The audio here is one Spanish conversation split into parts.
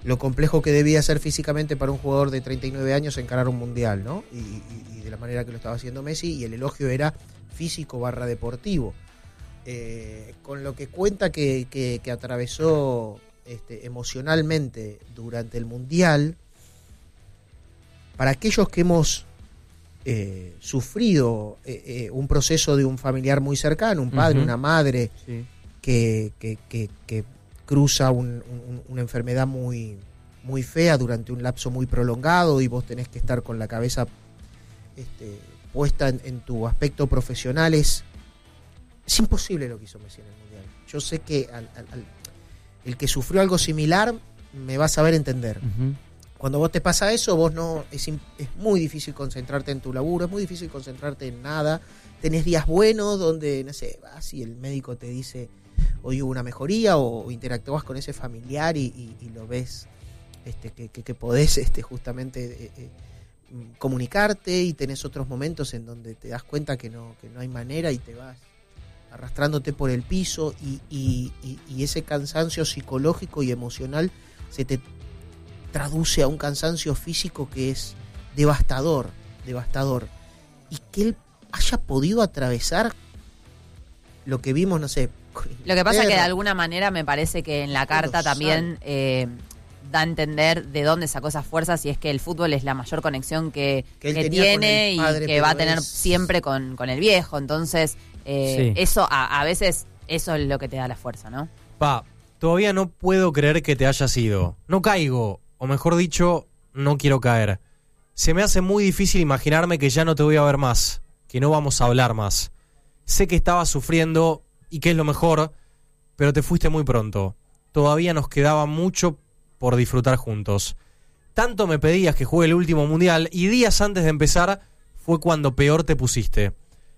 lo complejo que debía ser físicamente para un jugador de 39 años encarar un mundial, ¿no? Y de la manera que lo estaba haciendo Messi, y el elogio era físico / deportivo. Con lo que cuenta que atravesó emocionalmente durante el mundial, para aquellos que hemos sufrido un proceso de un familiar muy cercano, un padre, una madre, sí, que cruza una enfermedad muy, muy fea durante un lapso muy prolongado, y vos tenés que estar con la cabeza puesta en tu aspecto profesional, es imposible lo que hizo Messi en el mundial. Yo sé que el que sufrió algo similar me va a saber entender. Cuando vos te pasa eso, vos no es muy difícil concentrarte en tu laburo, es muy difícil concentrarte en nada. Tenés días buenos donde, no sé, vas y el médico te dice hoy hubo una mejoría, o interactúas con ese familiar y lo ves que podés justamente comunicarte, y tenés otros momentos en donde te das cuenta que no hay manera y te vas arrastrándote por el piso, y ese cansancio psicológico y emocional se te traduce a un cansancio físico que es devastador. Y que él haya podido atravesar lo que vimos, no sé. Lo que pasa es que de alguna manera me parece que en la carta también da a entender de dónde sacó esas fuerzas, y es que el fútbol es la mayor conexión que tiene y que va a tener siempre con el viejo. Entonces, sí, eso a veces eso es lo que te da la fuerza, ¿no? Todavía no puedo creer que te hayas ido. No caigo, o mejor dicho, no quiero caer. Se me hace muy difícil imaginarme que ya no te voy a ver más, que no vamos a hablar más. Sé que estabas sufriendo y que es lo mejor, pero te fuiste muy pronto. Todavía nos quedaba mucho por disfrutar juntos. Tanto me pedías que juegue el último mundial, y días antes de empezar fue cuando peor te pusiste.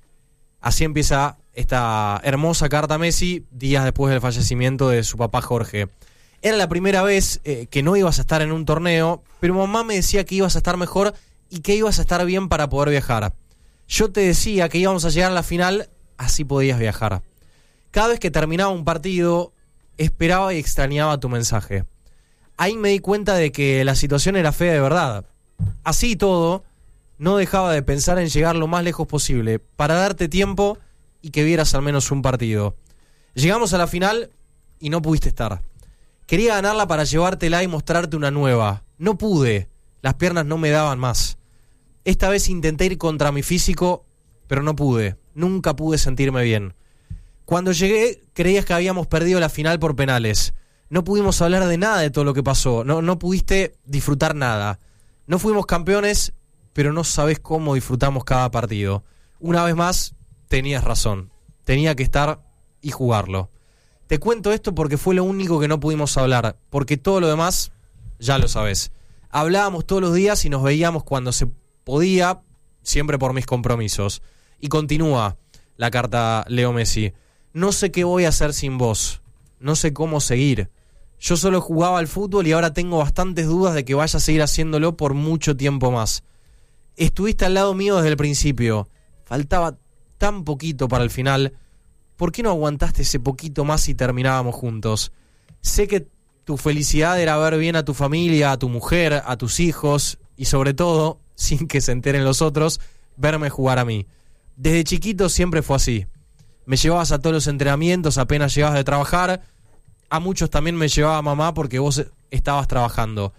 Así empieza esta hermosa carta a Messi, días después del fallecimiento de su papá Jorge. Era la primera vez que no ibas a estar en un torneo, pero mamá me decía que ibas a estar mejor y que ibas a estar bien para poder viajar. Yo te decía que íbamos a llegar a la final, así podías viajar. Cada vez que terminaba un partido, esperaba y extrañaba tu mensaje. Ahí me di cuenta de que la situación era fea de verdad. Así y todo, no dejaba de pensar en llegar lo más lejos posible, para darte tiempo y que vieras al menos un partido. Llegamos a la final y no pudiste estar. Quería ganarla para llevártela y mostrarte una nueva. No pude, las piernas no me daban más. Esta vez intenté ir contra mi físico, pero no pude. Nunca pude sentirme bien. Cuando llegué, creías que habíamos perdido la final por penales. No pudimos hablar de nada de todo lo que pasó. No pudiste disfrutar nada. No fuimos campeones, pero no sabes cómo disfrutamos cada partido. Una vez más, tenías razón. Tenía que estar y jugarlo. Te cuento esto porque fue lo único que no pudimos hablar, porque todo lo demás, ya lo sabes. Hablábamos todos los días y nos veíamos cuando se podía, siempre por mis compromisos. Y continúa la carta Leo Messi. No sé qué voy a hacer sin vos. No sé cómo seguir. Yo solo jugaba al fútbol y ahora tengo bastantes dudas de que vaya a seguir haciéndolo por mucho tiempo más. Estuviste al lado mío desde el principio. Faltaba tan poquito para el final. ¿Por qué no aguantaste ese poquito más y terminábamos juntos? Sé que tu felicidad era ver bien a tu familia, a tu mujer, a tus hijos y sobre todo, sin que se enteren los otros, verme jugar a mí. Desde chiquito siempre fue así. Me llevabas a todos los entrenamientos apenas llegabas de trabajar. A muchos también me llevaba mamá porque vos estabas trabajando.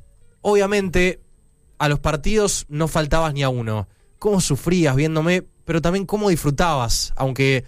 Obviamente, a los partidos no faltabas ni a uno. Cómo sufrías viéndome, pero también cómo disfrutabas, aunque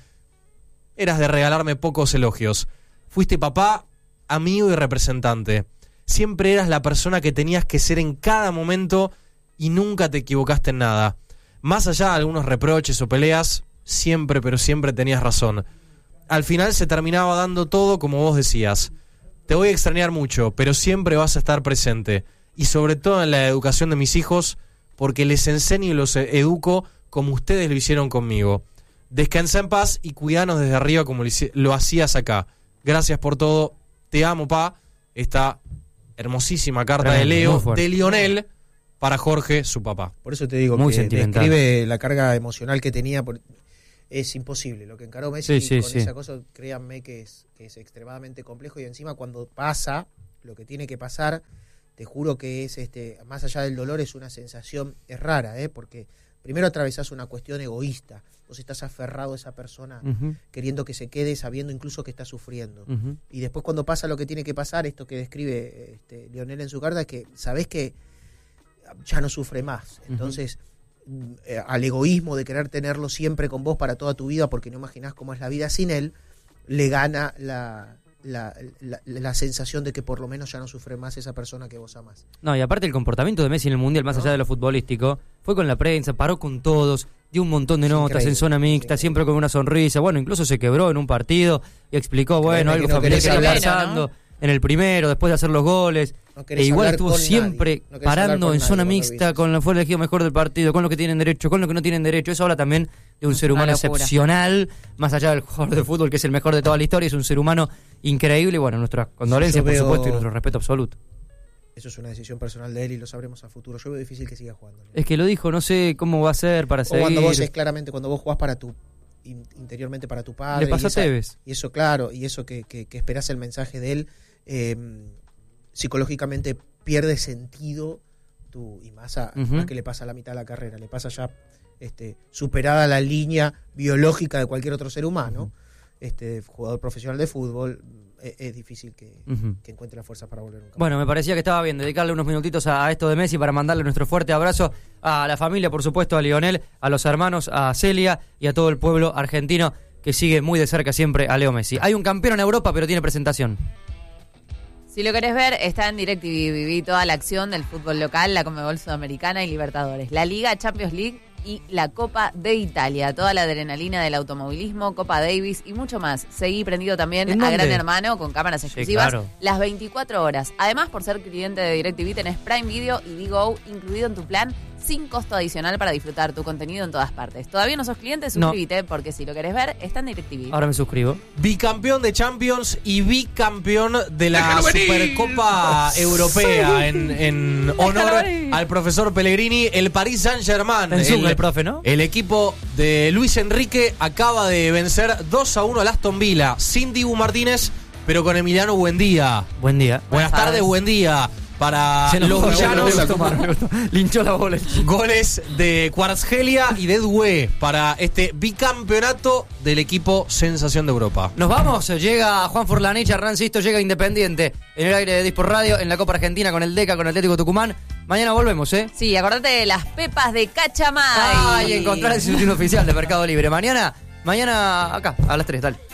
eras de regalarme pocos elogios. Fuiste papá, amigo y representante. Siempre eras la persona que tenías que ser en cada momento y nunca te equivocaste en nada. Más allá de algunos reproches o peleas, siempre, pero siempre tenías razón. Al final se terminaba dando todo como vos decías. Te voy a extrañar mucho, pero siempre vas a estar presente. Y sobre todo en la educación de mis hijos, porque les enseño y los educo como ustedes lo hicieron conmigo. Descansa en paz y cuidanos desde arriba como lo hacías acá. Gracias por todo. Te amo, pa. Esta hermosísima carta de Leo, de Lionel, para Jorge, su papá. Por eso te digo muy que sentimental. Describe la carga emocional que tenía. Es imposible. Lo que encaró Messi con esa cosa, créanme que es extremadamente complejo. Y encima cuando pasa, lo que tiene que pasar, te juro que es, más allá del dolor, es una sensación, es rara, porque primero atravesás una cuestión egoísta, vos estás aferrado a esa persona, queriendo que se quede, sabiendo incluso que está sufriendo. Y después cuando pasa lo que tiene que pasar, esto que describe Lionel en su carta, es que sabés que ya no sufre más. Entonces, al egoísmo de querer tenerlo siempre con vos para toda tu vida, porque no imaginás cómo es la vida sin él, le gana la sensación de que por lo menos ya no sufre más esa persona que vos amás. No, y aparte el comportamiento de Messi en el Mundial, más allá de lo futbolístico, fue con la prensa, paró con todos, dio un montón de notas en zona mixta, siempre con una sonrisa, bueno, incluso se quebró en un partido y explicó, bueno, algo familiar que estaba pasando en el primero, después de hacer los goles, e igual estuvo siempre parando en zona mixta, con lo fue elegido mejor del partido, con los que tienen derecho, con los que no tienen derecho. Eso habla también de un ser humano excepcional, más allá del jugador de fútbol que es el mejor de toda la historia, es un ser humano increíble. Y bueno, nuestras condolencias, por supuesto, y nuestro respeto absoluto. Eso es una decisión personal de él y lo sabremos a futuro. Yo veo difícil que siga jugando. Es que lo dijo, no sé cómo va a ser para seguir. Cuando vos es claramente cuando vos jugás para tu interiormente para tu padre. Le pasó a Tevez. Y eso, claro, y eso que esperás el mensaje de él, psicológicamente pierde sentido y más que le pasa a la mitad de la carrera, le pasa ya superada la línea biológica de cualquier otro ser humano. Jugador profesional de fútbol, es difícil que encuentre la fuerza para volver a un campo. Bueno, me parecía que estaba bien dedicarle unos minutitos a esto de Messi para mandarle nuestro fuerte abrazo a la familia, por supuesto, a Lionel, a los hermanos, a Celia y a todo el pueblo argentino que sigue muy de cerca siempre a Leo Messi. Hay un campeón en Europa, pero tiene presentación. Si lo querés ver, está en DirecTV. Viví toda la acción del fútbol local, la Conmebol Sudamericana y Libertadores, la Liga, Champions League y la Copa de Italia. Toda la adrenalina del automovilismo, Copa Davis y mucho más. Seguí prendido también a Gran Hermano con cámaras exclusivas las 24 horas. Además, por ser cliente de DirecTV, tenés Prime Video y Digo incluido en tu plan, sin costo adicional para disfrutar tu contenido en todas partes. ¿Todavía no sos cliente? Suscríbete, porque si lo querés ver, está en DirecTV. Ahora me suscribo. Bicampeón de Champions y bicampeón de la Supercopa Europea, en honor al profesor Pellegrini, el Paris Saint-Germain. El profe, ¿no? El equipo de Luis Enrique acaba de vencer 2-1 al Aston Villa, sin Dibu Martínez, pero con Emiliano Buendía. Buen día. Buenas tardes, buen día. Para los villanos, linchó la bola. Goles de Kvaratskhelia y de Doué para este bicampeonato del equipo Sensación de Europa. Nos vamos, llega Juan Forlanich, Rancisto, llega Independiente en el aire de Dispor Radio, en la Copa Argentina con el Deca, con el Atlético Tucumán. Mañana volvemos, ¿eh? Sí, acordate de las pepas de Cachamay. Y encontrar el instituto oficial de Mercado Libre. Mañana acá, a las 3, dale.